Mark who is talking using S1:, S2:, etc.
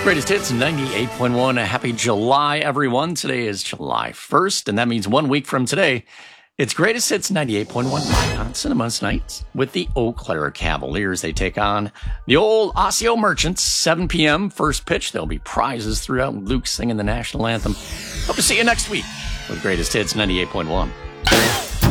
S1: Greatest Hits 98.1. Happy July, everyone. Today is July 1st, and that means 1 week from today, it's Greatest Hits 98.1 Icon Cinemas night with the Eau Claire Cavaliers. They take on the old Osseo Merchants, 7 p.m. First pitch. There'll be prizes throughout. Luke singing the national anthem. Hope to see you next week with Greatest Hits 98.1.